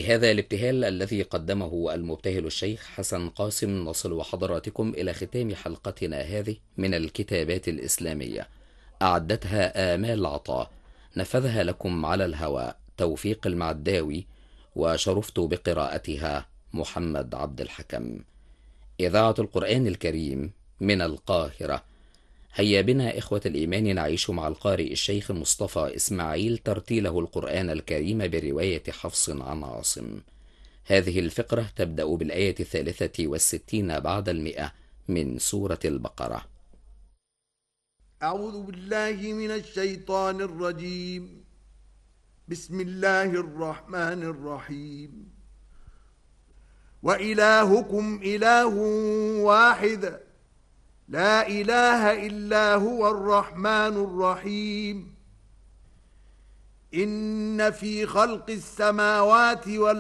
وبهذا الابتهال الذي قدمه المبتهل الشيخ حسن قاسم نصل حضراتكم إلى ختام حلقتنا هذه من الكتابات الإسلامية، أعدتها آمال عطاء، نفذها لكم على الهواء توفيق المعداوي، وشرفت بقراءتها محمد عبد الحكم. إذاعة القرآن الكريم من القاهرة. هيا بنا إخوة الإيمان نعيش مع القارئ الشيخ مصطفى إسماعيل ترتيله القرآن الكريم برواية حفص عن عاصم. هذه الفقرة تبدأ بالآية 63 بعد 100 من سورة البقرة. أعوذ بالله من الشيطان الرجيم. بسم الله الرحمن الرحيم. وإلهكم إله واحد لا إله إلا هو الرحمن الرحيم. إن في خلق السماوات والأرض